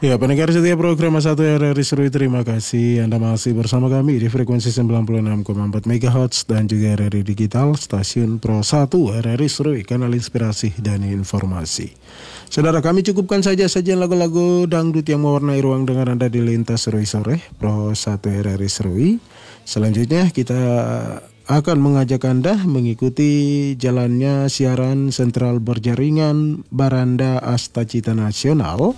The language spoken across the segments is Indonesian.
Ya, pendengar setiap program 1 RRI Serui, terima kasih Anda masih bersama kami di frekuensi 96,4 MHz dan juga RRI Digital, stasiun Pro 1 RRI Serui, kanal inspirasi dan informasi. Saudara, kami cukupkan saja sajian lagu-lagu dangdut yang mewarnai ruang dengar Anda di Lintas Serui Sore, Pro 1 RRI Serui. Selanjutnya kita akan mengajak Anda mengikuti jalannya siaran sentral berjaringan Baranda Astacita Nasional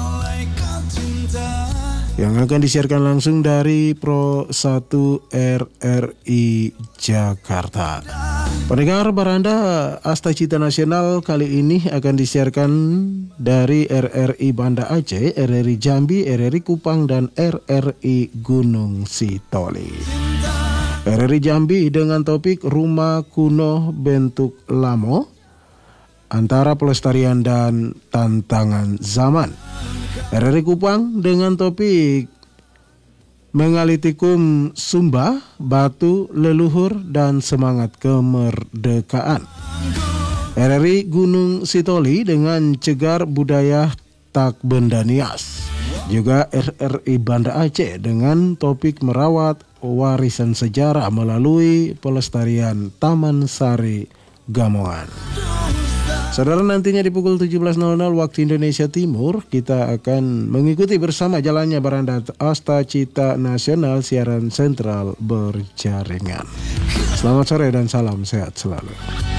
yang akan disiarkan langsung dari Pro 1 RRI Jakarta. Pendengar, Baranda Astacita Nasional kali ini akan disiarkan dari RRI Banda Aceh, RRI Jambi, RRI Kupang, dan RRI Gunung Sitoli. RRI Jambi dengan topik Rumah Kuno Bentuk Lamo, antara pelestarian dan tantangan zaman. RRI Kupang dengan topik Mengalitikum Sumba, Batu Leluhur dan Semangat Kemerdekaan. RRI Gunung Sitoli dengan Cegar Budaya Tak Benda Nias. Juga RRI Banda Aceh dengan topik Merawat Warisan Sejarah melalui pelestarian Taman Sari Gamoan. Saudara, nantinya di pukul 17.00 waktu Indonesia Timur kita akan mengikuti bersama jalannya Baranda Astacita Nasional siaran sentral berjaringan. Selamat sore dan salam sehat selalu.